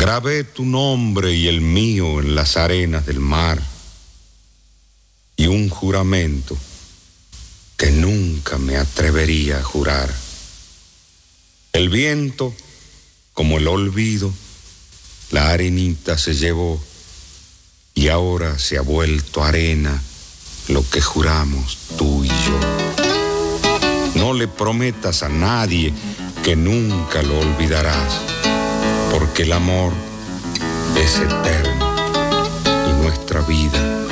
Grabé tu nombre y el mío en las arenas del mar, y un juramento que nunca me atrevería a jurar. El viento, como el olvido, la arenita se llevó, y ahora se ha vuelto arena lo que juramos tú y yo. No le prometas a nadie que nunca lo olvidarás, porque el amor es eterno y nuestra vida